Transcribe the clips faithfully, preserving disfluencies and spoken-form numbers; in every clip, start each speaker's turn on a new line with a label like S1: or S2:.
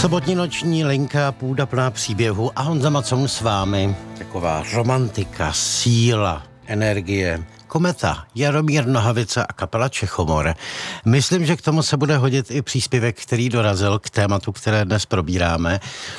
S1: Sobotní noční linka, půda plná příběhu a Honza Macoun s vámi. Taková romantika, síla, energie, Kometa, Jaromír Nohavica a kapela Čechomor. Myslím, že k tomu se bude hodit i příspěvek, který dorazil k tématu, které dnes probíráme.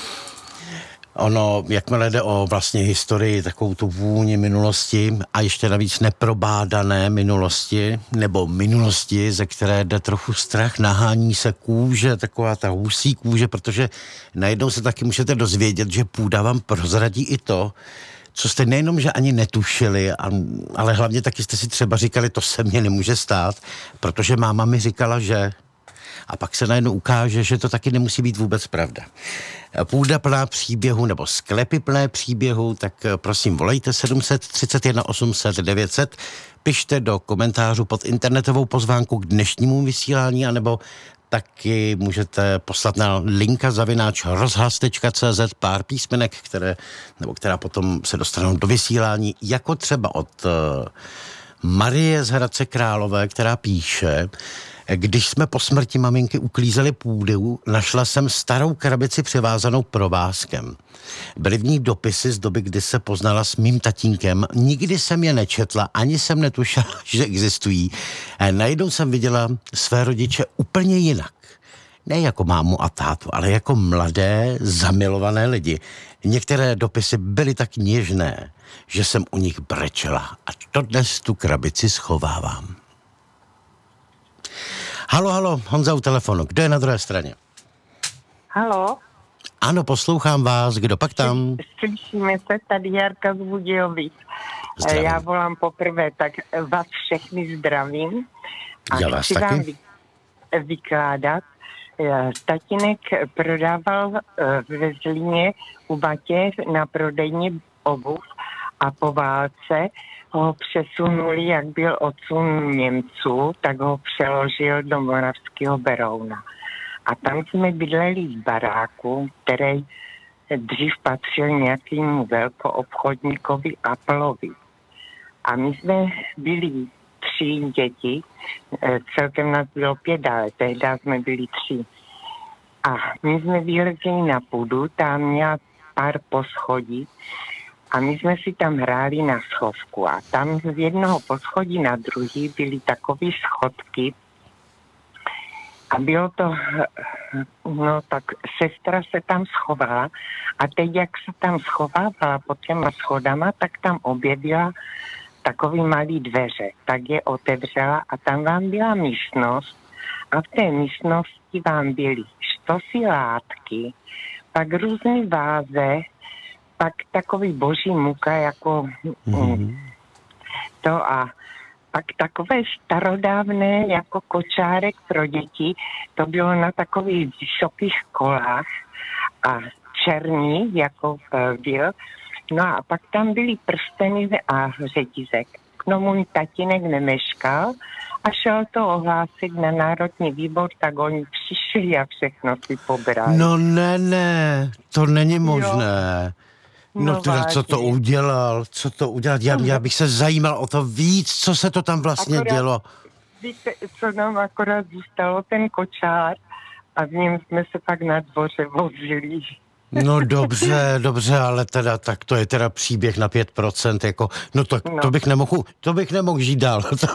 S1: Ono, jakmile jde o vlastně historii, takovou tu vůni minulosti a ještě navíc neprobádané minulosti, nebo minulosti, ze které jde trochu strach, nahání se kůže, taková ta husí kůže, protože najednou se taky můžete dozvědět, že půda vám prozradí i to, co jste nejenom, že ani netušili, ale hlavně taky jste si třeba říkali, to se mně nemůže stát, protože máma mi říkala, že... A pak se najednou ukáže, že to taky nemusí být vůbec pravda. Půda plná příběhu nebo sklepy plné příběhu, tak prosím volejte sedm tři jedna osm set devět set, pište do komentářů pod internetovou pozvánku k dnešnímu vysílání, anebo taky můžete poslat na linka zavináč rozhlas tečka cé zet pár písmenek, které, nebo která potom se dostanou do vysílání, jako třeba od uh, Marie z Hradce Králové, která píše: když jsme po smrti maminky uklízeli půdu, našla jsem starou krabici přivázanou provázkem. Byly v ní dopisy z doby, kdy se poznala s mým tatínkem. Nikdy jsem je nečetla, ani jsem netušila, že existují. A najednou jsem viděla své rodiče úplně jinak. Ne jako mámu a tátu, ale jako mladé, zamilované lidi. Některé dopisy byly tak něžné, že jsem u nich brečela. A dodnes tu krabici schovávám. Halo, halo, Honza u telefonu. Kdo je na druhé straně?
S2: Halo?
S1: Ano, poslouchám vás. Kdo pak tam?
S2: Slyšíme se, tady Jarka z Budějovic.
S1: Zdravím.
S2: Já volám poprvé, tak vás všechny zdravím. A
S1: Já vás
S2: chci
S1: taky.
S2: vám vy, vykládat. Tatínek prodával ve Zlíně u Batě na prodejně obuv a po válce ho přesunuli, jak byl odsun Němců, tak ho přeložil do Moravského Berouna. A tam jsme bydleli v baráku, který dřív patřil nějakému velkoobchodníkovi Appleovi. A my jsme byli tři děti, celkem nás bylo pět, ale tehdy jsme byli tři. A my jsme vylezli na půdu, tam měla pár poschodí, a my jsme si tam hráli na schovku a tam z jednoho poschodí na druhý byly takové schodky a bylo to, no tak sestra se tam schovala a teď, jak se tam schovávala pod těma schodama, tak tam objevila takový malý dveře, tak je otevřela a tam vám byla místnost a v té místnosti vám byly štosy látky, pak různé váze, pak takový boží muka jako mm. to a pak takové starodávné jako kočárek pro děti, to bylo na takových vysokých kolách a černý jako byl. No a pak tam byly prsteny a řetízek. K tomu mi tatínek nemeškal a šel to ohlásit na Národní výbor, tak oni přišli a všechno si pobrali.
S1: No ne, ne, to není možné. Jo. No, no teda, co to udělal, co to udělal, já, já bych se zajímal o to víc, co se to tam vlastně akorát, dělo.
S2: Víte, co nám akorát zůstalo, ten kočár a v něm jsme se pak na dvoře vozili.
S1: No dobře, dobře, ale teda, tak to je teda příběh na pět procent, jako, no to, no. to bych nemohl, to bych nemohl žít dál.